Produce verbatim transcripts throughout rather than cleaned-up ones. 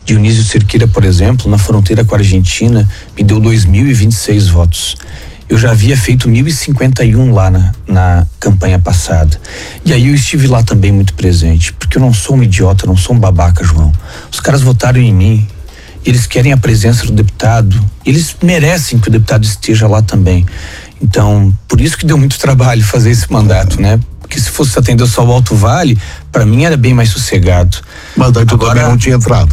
Dionísio Cerqueira, por exemplo, na fronteira com a Argentina, me deu dois mil e vinte e seis votos. Eu já havia feito mil e cinquenta e um lá na, na campanha passada. E aí eu estive lá também muito presente, porque eu não sou um idiota, não sou um babaca, João. Os caras votaram em mim, eles querem a presença do deputado, eles merecem que o deputado esteja lá também. Então, por isso que deu muito trabalho fazer esse mandato, né? Porque se fosse atender só o Alto Vale, para mim era bem mais sossegado. Mas daí tu agora, também não tinha entrado.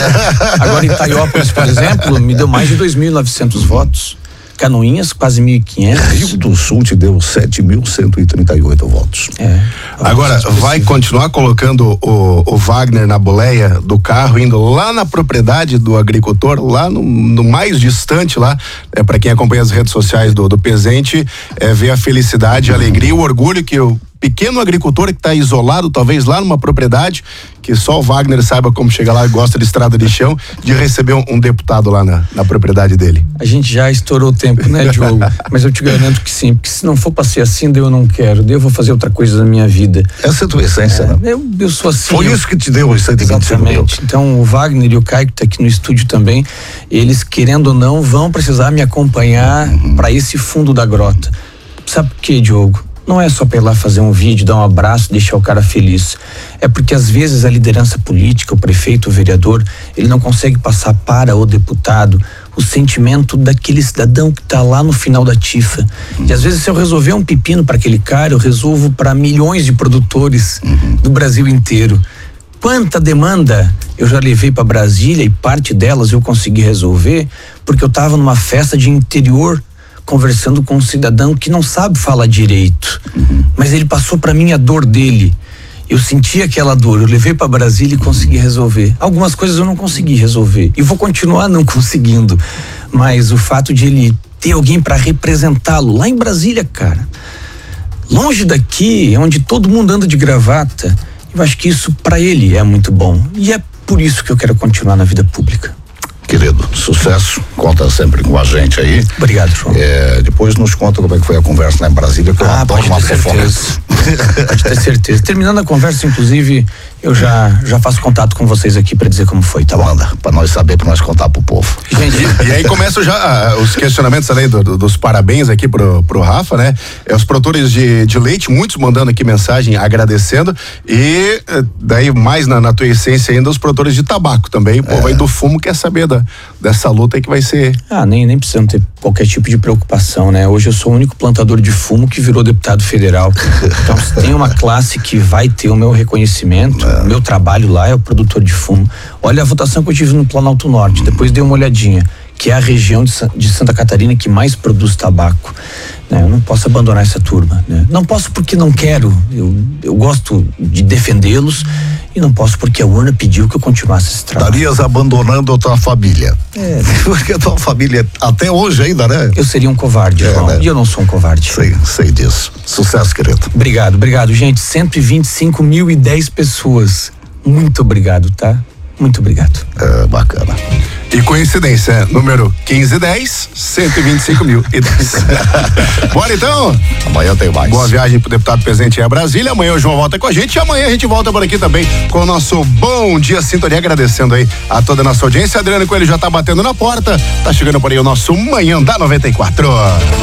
É, agora Itaiópolis, por exemplo, me deu mais de dois mil e novecentos votos. Canoinhas, quase mil e quinhentos. Rio do Sul te deu sete mil cento e trinta e oito votos. É. Agora, vai continuar colocando o, o Wagner na boleia do carro, indo lá na propriedade do agricultor, lá no, no mais distante lá, é, para quem acompanha as redes sociais do, do Pezente, é, ver a felicidade, a alegria, o orgulho que o pequeno agricultor que está isolado, talvez lá numa propriedade, que só o Wagner saiba como chegar lá e gosta de estrada de chão, de receber um, um deputado lá na, na propriedade dele. A gente já estourou o tempo, né, Diogo? Mas eu te garanto que sim, porque se não for pra ser assim, daí eu não quero, daí eu vou fazer outra coisa na minha vida. Essa é a tua essência, é, né? Eu, eu sou assim. Foi eu, isso que te deu os cento e vinte e cinco mil. Então o Wagner e o Caio que tá aqui no estúdio também, eles querendo ou não vão precisar me acompanhar uhum. para esse fundo da grota. Sabe por quê, Diogo? Não é só pra ir lá fazer um vídeo, dar um abraço, deixar o cara feliz. É porque às vezes a liderança política, o prefeito, o vereador, ele não consegue passar para o deputado o sentimento daquele cidadão que tá lá no final da tifa. Uhum. E às vezes se eu resolver um pepino para aquele cara, eu resolvo para milhões de produtores uhum. do Brasil inteiro. Quanta demanda eu já levei para Brasília e parte delas eu consegui resolver porque eu tava numa festa de interior conversando com um cidadão que não sabe falar direito, uhum. mas ele passou para mim a dor dele. Eu senti aquela dor, eu levei para Brasília e consegui resolver. Algumas coisas eu não consegui resolver e vou continuar não conseguindo, mas o fato de ele ter alguém para representá-lo lá em Brasília, cara, longe daqui, onde todo mundo anda de gravata, eu acho que isso para ele é muito bom e é por isso que eu quero continuar na vida pública. Querido, sucesso, conta sempre com a gente aí. Obrigado, João. É, depois nos conta como é que foi a conversa lá em Brasília, que eu ah, adoro uma fofoca. Pode ter certeza. Terminando a conversa, inclusive, eu já, já faço contato com vocês aqui pra dizer como foi, tá bom? Manda, pra nós saber, pra nós contar pro povo. Gente, e, e aí começam já uh, os questionamentos além do, do, dos parabéns aqui pro, pro Rafa, né? É, os produtores de, de leite, muitos mandando aqui mensagem agradecendo e uh, daí mais na, na tua essência ainda os produtores de tabaco também, o povo é. aí do fumo quer saber da, dessa luta aí que vai ser. Ah, nem, nem precisam ter qualquer tipo de preocupação, né? Hoje eu sou o único plantador de fumo que virou deputado federal. Então se tem uma classe que vai ter o meu reconhecimento, o meu trabalho lá é o produtor de fumo. Olha a votação que eu tive no Planalto Norte, depois dei uma olhadinha, que é a região de, de Santa Catarina que mais produz tabaco. Né? Eu não posso abandonar essa turma, né? Não posso porque não quero, eu, eu gosto de defendê-los e não posso porque a urna pediu que eu continuasse esse trabalho. Estarias abandonando a tua família. É. Porque a tua família, até hoje ainda, né? Eu seria um covarde, é, João, né? E eu não sou um covarde. Sei, sei disso. Sucesso, querido. Obrigado, obrigado, gente. cento e vinte e cinco mil e dez pessoas. Muito obrigado, tá? Muito obrigado. É, bacana. E coincidência, número quinze e dez, cento e vinte e cinco mil e dez. Bora então? Amanhã tem mais. Boa viagem pro deputado presente em Brasília. Amanhã o João volta com a gente e amanhã a gente volta por aqui também com o nosso Bom Dia Sintonia, agradecendo aí a toda a nossa audiência. Adriano Coelho já tá batendo na porta, tá chegando por aí o nosso Manhã da noventa e quatro.